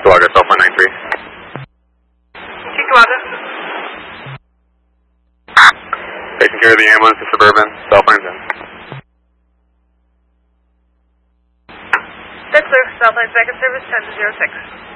Chickawaga, cell phone 93. Chickawaga. Taking care of the ambulance to Suburban, cell phones in. Yes, sir. Cell phones back in service 10 to 06.